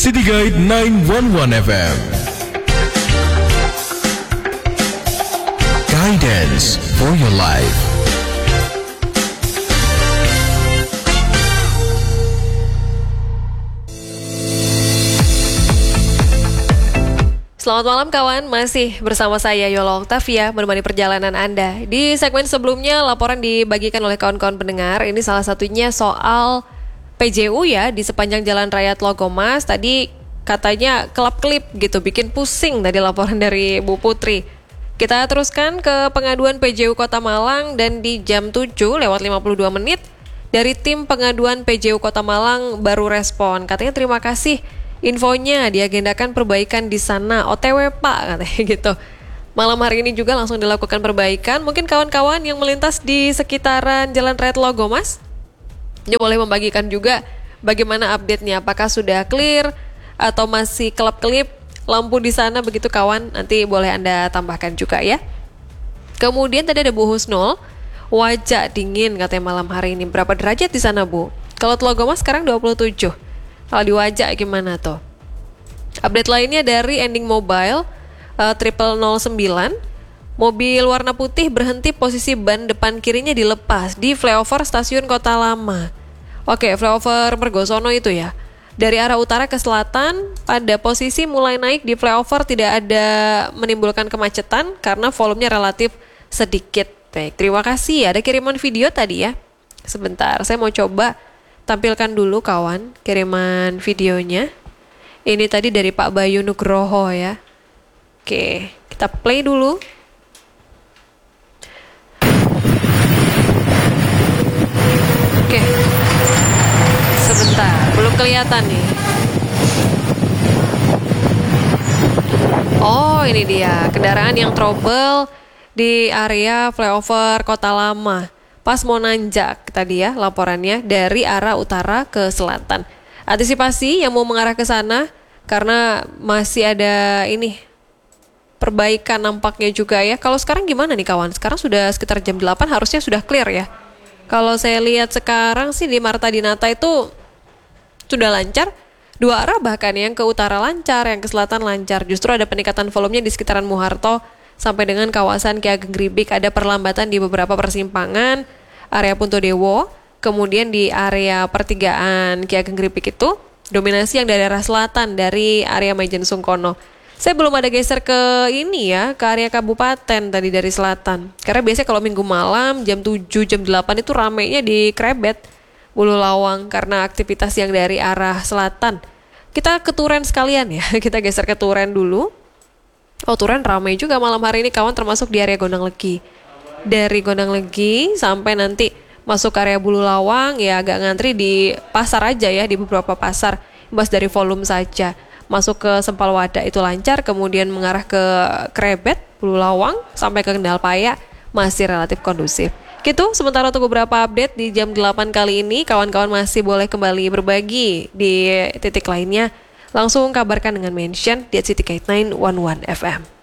City Guide 911 FM. Guidance for your life. Selamat malam kawan, masih bersama saya Yola Octavia menemani perjalanan Anda. Di segmen sebelumnya laporan dibagikan oleh kawan-kawan pendengar. Ini salah satunya soal PJU ya di sepanjang Jalan Raya Tlogomas. Tadi katanya kelap-kelip gitu, bikin pusing tadi laporan dari Bu Putri. Kita teruskan ke pengaduan PJU Kota Malang dan di jam 7:52 dari tim pengaduan PJU Kota Malang baru respon. Katanya terima kasih. Infonya diagendakan perbaikan di sana, OTW Pak katanya gitu. Malam hari ini juga langsung dilakukan perbaikan. Mungkin kawan-kawan yang melintas di sekitaran Jalan Raya Tlogomas boleh membagikan juga bagaimana update-nya. Apakah sudah clear atau masih kelap-kelip lampu di sana begitu kawan? Nanti boleh Anda tambahkan juga ya. Kemudian tadi ada Bu Husnul, wajah dingin katanya malam hari ini. Berapa derajat di sana Bu? Kalau Tlogomas sekarang 27. Kalau di wajah gimana tuh? Update lainnya dari Ending Mobile 0009. Mobil warna putih berhenti, posisi ban depan kirinya dilepas di flyover stasiun Kota Lama. Oke, flyover Mergosono itu ya. Dari arah utara ke selatan, pada posisi mulai naik di flyover tidak ada menimbulkan kemacetan karena volumenya relatif sedikit. Baik, terima kasih. Ada kiriman video tadi ya. Sebentar, saya mau coba tampilkan dulu kawan kiriman videonya. Ini tadi dari Pak Bayu Nugroho ya. Oke, kita play dulu. Oke, sebentar, belum kelihatan nih. Oh, ini dia kendaraan yang trouble di area flyover Kota Lama. Pas mau nanjak tadi ya laporannya dari arah utara ke selatan. Antisipasi yang mau mengarah ke sana karena masih ada ini perbaikan nampaknya juga ya. Kalau sekarang gimana nih kawan? Sekarang sudah sekitar jam 8 harusnya sudah clear ya. Kalau saya lihat sekarang sih di Marta Dinata itu sudah lancar. Dua arah bahkan, yang ke utara lancar, yang ke selatan lancar. Justru ada peningkatan volumenya di sekitaran Muharto sampai dengan kawasan Ki Ageng Gribik. Ada perlambatan di beberapa persimpangan, area Puntodewo, kemudian di area pertigaan Ki Ageng Gribik itu dominasi yang dari arah selatan, dari area Maijen Sungkono. Saya belum ada geser ke ini ya, ke area kabupaten tadi dari selatan. Karena biasanya kalau minggu malam jam 7, jam 8 itu ramainya di Krebet, Bulu Lawang, karena aktivitas yang dari arah selatan. Kita ke Turen sekalian ya, kita geser ke Turen dulu. Oh, Turen ramai juga malam hari ini kawan, termasuk di area Gondang Legi. Dari Gondang Legi sampai nanti masuk area Bulu Lawang ya agak ngantri di pasar aja ya, di beberapa pasar. Imbas dari volume saja. Masuk ke Sempalwada itu lancar, kemudian mengarah ke Krebet, Bulu Lawang sampai ke Kendal Paya masih relatif kondusif. Gitu, sementara untuk beberapa update di jam 8 kali ini, kawan-kawan masih boleh kembali berbagi di titik lainnya. Langsung kabarkan dengan mention di City Guide 911 FM.